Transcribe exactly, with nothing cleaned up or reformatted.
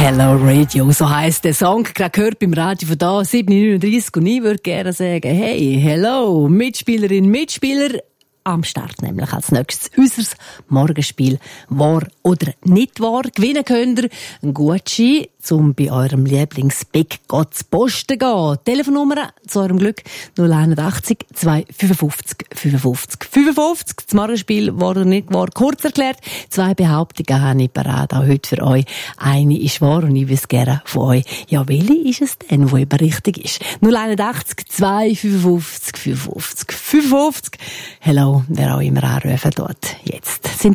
Hello Radio, so heisst der Song, gerade gehört beim Radio von da, sieben neununddreißig, und ich würde gerne sagen, hey, hello, Mitspielerin, Mitspieler, am Start nämlich als nächstes unser Morgenspiel «Wahr oder nicht wahr». Gewinnen könnt ihr einen Gutschein, um bei eurem Lieblings-Big Gott zu Posten gehen. Telefonnummer zu eurem Glück null einundachtzig zwei fünfundfünfzig fünfundfünfzig fünfundfünfzig. Das Morgenspiel «Wahr oder nicht wahr» kurz erklärt. Zwei Behauptungen habe ich parat, auch heute für euch. Eine ist wahr und ich wüsste gerne von euch, ja, welche ist es denn, die eben richtig ist? null einundachtzig zwei fünfundfünfzig fünfundfünfzig fünfundfünfzig. Hello, wer auch immer anrufen dort. Jetzt sind